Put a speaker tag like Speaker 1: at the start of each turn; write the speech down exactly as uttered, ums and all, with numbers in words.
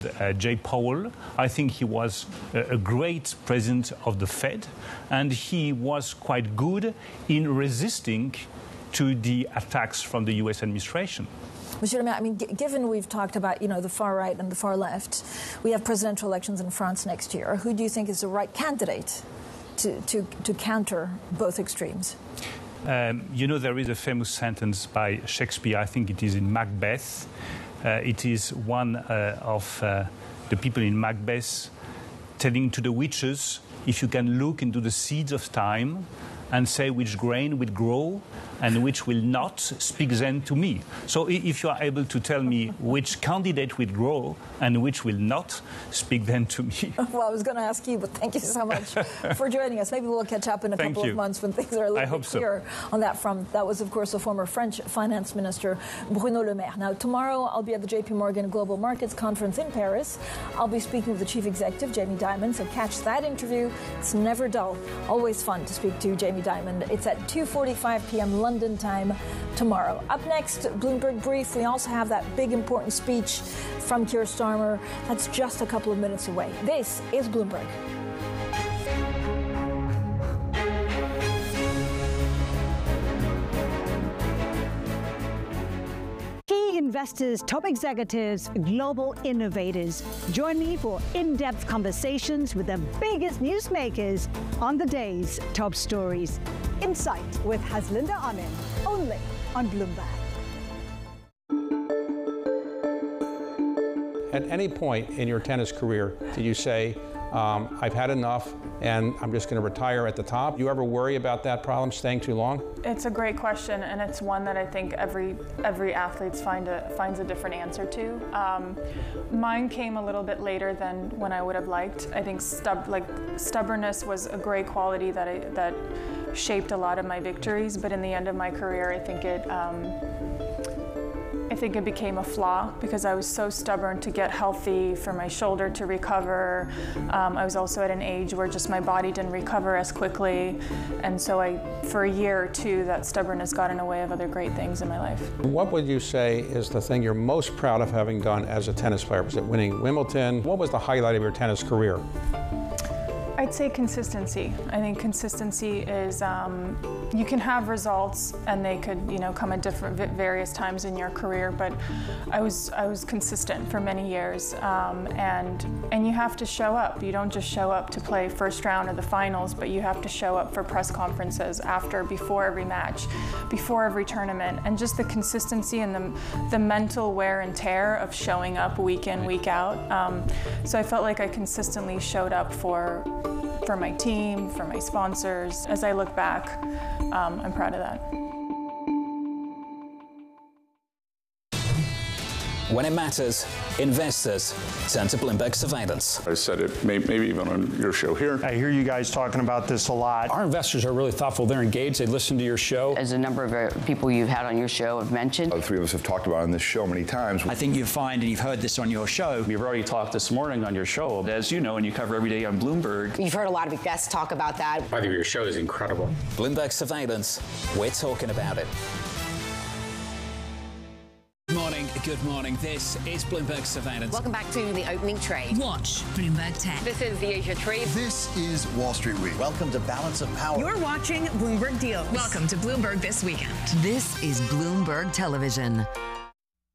Speaker 1: Uh, Jay Powell, I think he was a, a great president of the Fed, and he was quite good in resisting to the attacks from the U S administration.
Speaker 2: Monsieur Le Maire, I mean, g given we've talked about, you know, the far right and the far left, we have presidential elections in France next year. Who do you think is the right candidate to, to, to counter both extremes?
Speaker 1: Um, you know, there is a famous sentence by Shakespeare, I think it is in Macbeth. Uh, it is one uh, of uh, the people in Macbeth telling to the witches, if you can look into the seeds of time and say which grain will grow and which will not, speak then to me. So if you are able to tell me which candidate will grow and which will not, speak then to me.
Speaker 2: Well, I was going to ask you, but thank you so much for joining us. Maybe we'll catch up in a
Speaker 1: thank
Speaker 2: couple
Speaker 1: you.
Speaker 2: of months when things are a little
Speaker 1: I
Speaker 2: bit
Speaker 1: hope
Speaker 2: clearer
Speaker 1: so.
Speaker 2: on that front. That was, of course, the former French finance minister, Bruno Le Maire. Now, tomorrow I'll be at the J P Morgan Global Markets Conference in Paris. I'll be speaking with the chief executive, Jamie Dimon, so catch that interview. It's never dull. Always fun to speak to Jamie Dimon. It's at two forty-five p m London time tomorrow. Up next, Bloomberg Brief. We also have that big important speech from Keir Starmer. That's just a couple of minutes away. This is Bloomberg.
Speaker 3: Key investors, top executives, global innovators. Join me for in-depth conversations with the biggest newsmakers on the day's top stories. Insight with Haslinda Amin, only on Bloomberg.
Speaker 4: At any point in your tennis career, did you say, um, I've had enough and I'm just going to retire at the top? Do you ever worry about that problem, staying too long?
Speaker 5: It's a great question, and it's one that I think every every athlete find a, finds a different answer to. Um, mine came a little bit later than when I would have liked. I think stub, like stubbornness was a great quality that I, that shaped a lot of my victories, but in the end of my career, I think it um, I think it became a flaw because I was so stubborn to get healthy, for my shoulder to recover. Um, I was also at an age where just my body didn't recover as quickly, and so I, for a year or two, that stubbornness got in the way of other great things in my life.
Speaker 4: What would you say is the thing you're most proud of having done as a tennis player? Was it winning Wimbledon? What was the highlight of your tennis career?
Speaker 5: I'd say consistency. I think consistency is, um, you can have results and they could, you know, come at different various times in your career, but I was I was consistent for many years, um, and and you have to show up. You don't just show up to play first round or the finals, but you have to show up for press conferences after, before every match, before every tournament, and just the consistency and the the mental wear and tear of showing up week in, week out. Um, so I felt like I consistently showed up for. for my team, for my sponsors. As I look back, um, I'm proud of that.
Speaker 6: When it matters, investors turn to Bloomberg Surveillance.
Speaker 7: I said it may, maybe even on your show here.
Speaker 8: I hear you guys talking about this a lot.
Speaker 9: Our investors are really thoughtful. They're engaged. They listen to your show.
Speaker 10: As a number of uh, people you've had on your show have mentioned.
Speaker 7: The three of us have talked about it on this show many times.
Speaker 11: I think you find, and you've heard this on your show.
Speaker 12: We've already talked this morning on your show. As you know, and you cover every day on Bloomberg.
Speaker 13: You've heard a lot of guests talk about that.
Speaker 14: I think your show is incredible.
Speaker 6: Bloomberg Surveillance, we're talking about it.
Speaker 15: Good morning, good morning. This is Bloomberg Surveillance.
Speaker 13: Welcome back to the opening trade.
Speaker 15: Watch Bloomberg Tech.
Speaker 13: This is the Asia Trade.
Speaker 16: This is Wall Street Week.
Speaker 17: Welcome to Balance of Power.
Speaker 18: You're watching Bloomberg Deals.
Speaker 19: Welcome to Bloomberg This Weekend.
Speaker 20: This is Bloomberg Television.